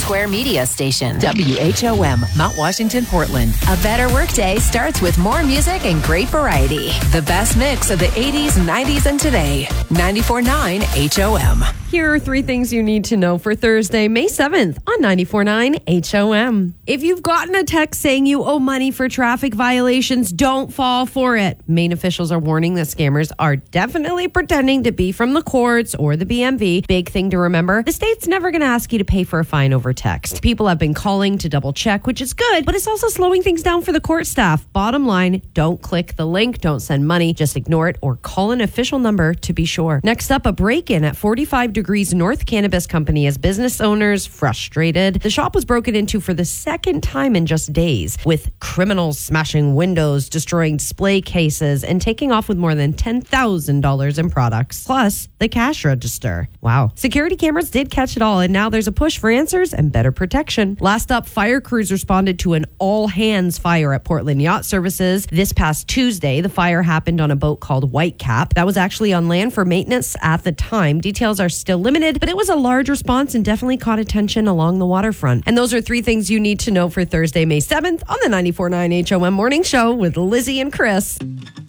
Square Media Station. WHOM, Mount Washington, Portland. A better workday starts with more music and great variety. The best mix of the 80s, 90s, and today. 94.9 HOM. Here are 3 things you need to know for Thursday, May 7th on 94.9 HOM. If you've gotten a text saying you owe money for traffic violations, don't fall for it. Maine officials are warning that scammers are definitely pretending to be from the courts or the BMV. Big thing to remember, the state's never going to ask you to pay for a fine over text. People have been calling to double check, which is good, but it's also slowing things down for the court staff. Bottom line, don't click the link, don't send money, just ignore it or call an official number to be sure. Next up, a break-in at 45 Degrees North Cannabis Company as business owners frustrated. The shop was broken into for the second time in just days, with criminals smashing windows, destroying display cases, and taking off with more than $10,000 in products, plus the cash register. Wow. Security cameras did catch it all, and now there's a push for answers and better protection. Last up, fire crews responded to an all-hands fire at Portland Yacht Services. This past Tuesday, the fire happened on a boat called Whitecap. That was actually on land for maintenance at the time. Details are still limited, but it was a large response and definitely caught attention along the waterfront. And those are 3 things you need to know for Thursday, May 7th on the 94.9 HOM Morning Show with Lizzie and Chris.